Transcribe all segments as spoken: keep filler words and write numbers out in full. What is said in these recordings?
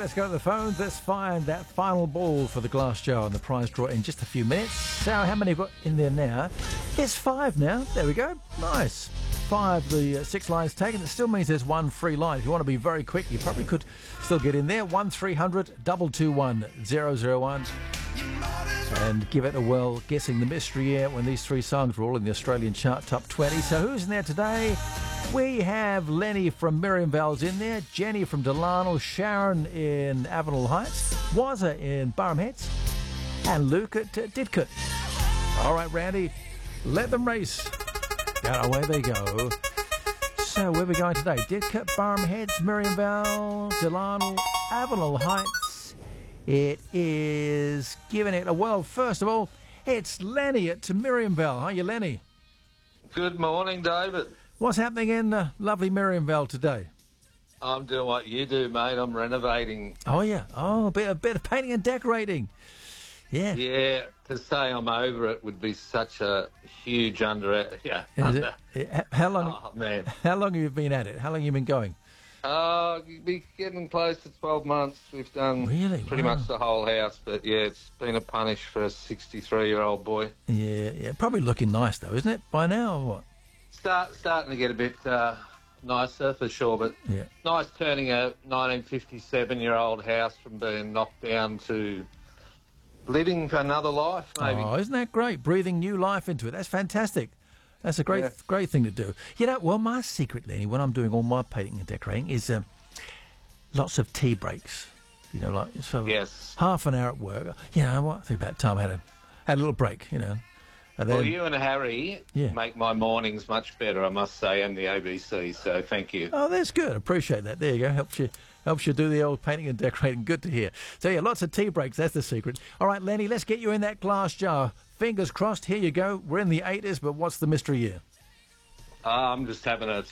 let's go to the phones. Let's find that final ball for the glass jar and the prize draw in just a few minutes. So how many have got in there now? It's five now. There we go. Nice. Five, the uh, six lines taken. It still means there's one free line. If you want to be very quick, you probably could still get in there. one three hundred two two one zero zero one. And give it a whirl guessing the mystery year when these three songs were all in the Australian chart top twenty. So who's in there today? We have Lenny from Miriam Vale's in there, Jenny from Delarnell, Sharon in Avenel Heights, Wazza in Barham Heads, and Luke at uh, Didcot. All right, Randy, let them race. And away they go. So where are we going today? Didcot, Barham Heads, Miriam Vale, Delarnell, Avenel Heights. It is giving it a whirl. First of all, it's Lenny at Miriam Vale. How are you, Lenny? Good morning, David. What's happening in uh, lovely Miriam Vale today? I'm doing what you do, mate. I'm renovating. Oh, yeah. Oh, a bit, a bit of painting and decorating. Yeah. Yeah, to say I'm over it would be such a huge under... Yeah. Is under, it? How long, oh, man. How long have you been at it? How long have you been going? Uh, you'd be getting close to twelve months. We've done really? pretty wow. much the whole house. But, yeah, it's been a punish for a sixty-three-year-old boy. Yeah, yeah. Probably looking nice, though, isn't it, by now, or what? Start, starting to get a bit uh, nicer, for sure. But yeah. Nice turning a nineteen fifty-seven-year-old house from being knocked down to living for another life, maybe. Oh, isn't that great? Breathing new life into it. That's fantastic. That's a great, yeah. great thing to do. You know, well, my secret, Lenny, when I'm doing all my painting and decorating, is um, lots of tea breaks. You know, like so yes. half an hour at work. You know what? I think about time I had a had a little break. You know. And then, well, you and Harry yeah. make my mornings much better, I must say, and the A B C. So thank you. Oh, that's good. Appreciate that. There you go. Helps you helps you do the old painting and decorating. Good to hear. So yeah, lots of tea breaks. That's the secret. All right, Lenny, let's get you in that glass jar. Fingers crossed. Here you go. We're in the eighties, but what's the mystery year? Uh, I'm just having a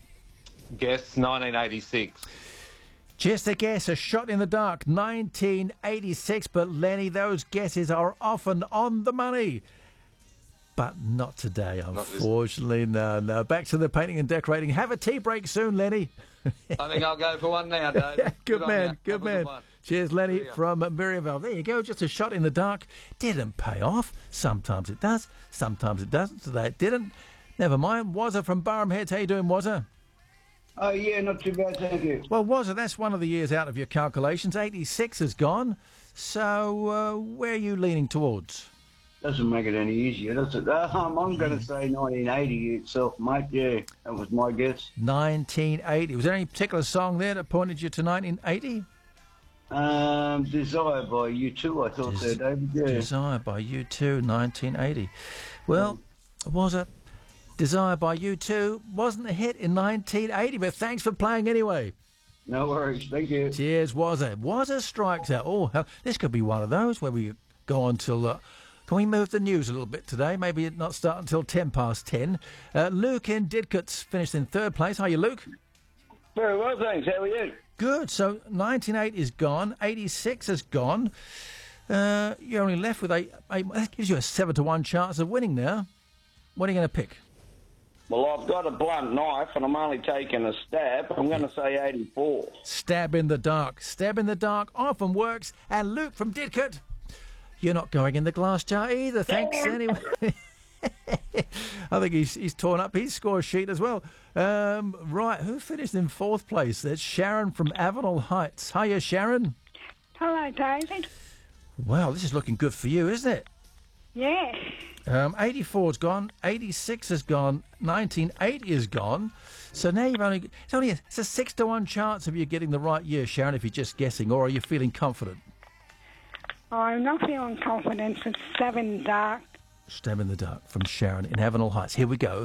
guess. nineteen eighty-six. Just a guess, a shot in the dark. nineteen eighty-six. But Lenny, those guesses are often on the money. But not today, unfortunately. No, no. Back to the painting and decorating. Have a tea break soon, Lenny. I think I'll go for one now, Dave. good, good man, good man. Good Cheers, Lenny from Miriam Vale. There you go, just a shot in the dark. Didn't pay off. Sometimes it does, sometimes it doesn't. Today it didn't. Never mind. Wazza from Barham Heads. How you doing, Wazza? Oh, yeah, not too bad, thank you. Well, Wazza, that's one of the years out of your calculations. eighty-six is gone. So uh, where are you leaning towards? Doesn't make it any easier, does it? Um, I'm going to say nineteen eighty itself, mate. Yeah, that was my guess. nineteen eighty. Was there any particular song there that pointed you to nineteen eighty? Um, Desire by U two, I thought Des- there, David. Yeah. Desire by U two, nineteen eighty. Well, was it? Desire by U two wasn't a hit in nineteen eighty, but thanks for playing anyway. No worries, thank you. Cheers, Wazza. Wazza strikes out. Oh, hell, this could be one of those where we go on till... Uh, Can we move the news a little bit today? Maybe not start until ten past ten. Uh, Luke in Didcot's finished in third place. How are you, Luke? Very well, thanks. How are you? Good. So nineteen eighty is gone. eighty-six is gone. Uh, you're only left with a, a... That gives you a seven to one chance of winning now. What are you going to pick? Well, I've got a blunt knife and I'm only taking a stab. I'm going to say eighty-four. Stab in the dark. Stab in the dark often works. And Luke from Didcot... You're not going in the glass jar either, thanks anyway. I think he's he's torn up his score sheet as well. Um, right, who finished in fourth place? That's Sharon from Avenel Heights. Hiya, Sharon. Hello, David. Wow, this is looking good for you, isn't it? Yes. Um, eighty-four's gone, eighty-six is gone, nineteen eighty is gone. So now you've only... It's only a, it's a six to one chance of you getting the right year, Sharon, if you're just guessing, or are you feeling confident? I'm not feeling confident. It's seven dark. Stab in the dark from Sharon in Avenel Heights. Here we go.